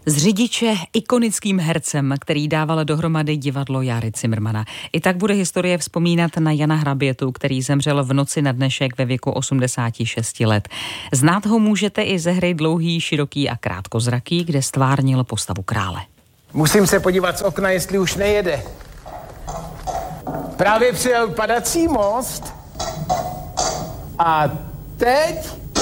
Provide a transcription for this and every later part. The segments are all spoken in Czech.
Z řidiče ikonickým hercem, který dával dohromady divadlo Járy Cimrmana. I tak bude historie vzpomínat na Jana Hrabětu, který zemřel v noci na dnešek ve věku 86 let. Znát ho můžete i ze hry Dlouhý, široký a krátkozraký, kde stvárnil postavu krále. Musím se podívat z okna, jestli už nejede. Právě přijel padací most a teď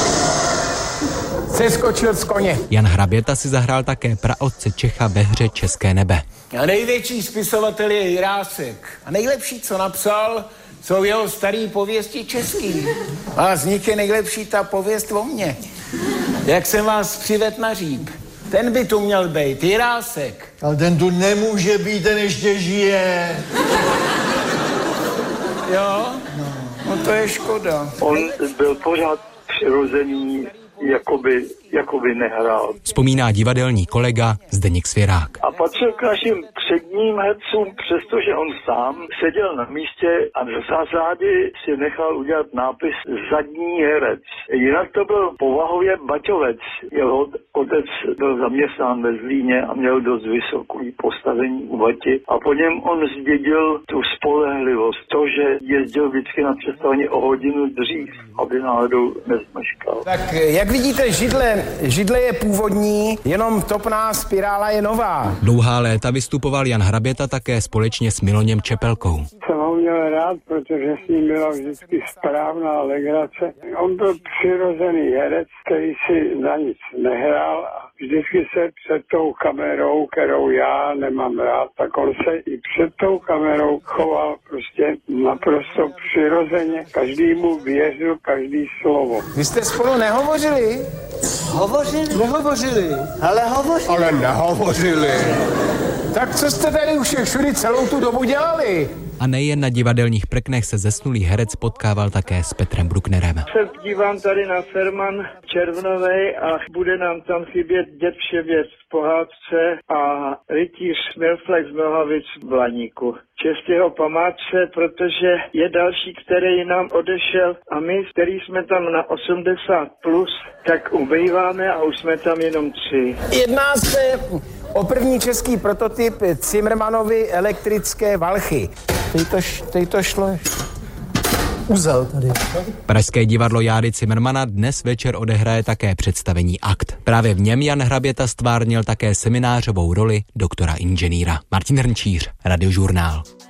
se skočil z koně. Jan Hraběta si zahrál také praotce Čecha ve hře České nebe. A největší spisovatel je Jirásek. A nejlepší, co napsal, jsou jeho starý pověsti český. A z nich je nejlepší ta pověst o mně. Jak jsem vás přivedl na Říp. Ten by tu měl být, Jirásek. Ale ten tu nemůže být, ten ještě žije. Jo? No to je škoda. On byl pořád přirozený, jakoby nehrál. Vzpomíná divadelní kolega Zdeněk Svěrák. A patřil k našim předním hercům, přestože on sám seděl na místě a v zásadě si nechal udělat nápis zadní herec. Jinak to byl povahově baťovec. Jeho otec byl zaměstnán ve Zlíně a měl dost vysoké postavení u bati. A po něm on zdědil tu spolehlivost, to, že jezdil vždycky na představení o hodinu dřív, aby náhodou nezmeškal. Tak jak vidíte, židle je původní, jenom topná spirála je nová. Dlouhá léta vystupoval Jan Hraběta také společně s Miloněm Čepelkou. Jsem ho měl rád, protože s ním byla vždycky správná legrace. On byl přirozený herec, který si na nic nehrál a vždycky se před tou kamerou, kterou já nemám rád, tak on se i před tou kamerou choval prostě naprosto přirozeně. Každému věřil každý slovo. Vy jste spolu nehovořili? Nehovořili. Ale nehovořili. Tak co jste tady už všude celou tu dobu dělali? A nejen na divadelních prknech se zesnulý herec potkával také s Petrem Brucknerem. Se dívám tady na Ferman Červnovej a bude nám tam chybět Děd Vševěc v pohádce a rytíř Milflex z Nohavic v Blaníku. Čest jeho památce, protože je další, který nám odešel a my, který jsme tam na 80+, tak ubýváme a už jsme tam jenom 3. Jedná se o první český prototyp Cimrmanovy elektrické valchy. Teď to šlo. Uzel tady. Pražské divadlo Járy Cimrmana dnes večer odehraje také představení Akt. Právě v něm Jan Hraběta stvárnil také seminářovou roli doktora inženýra. Martin Hrnčíř, Radiožurnál.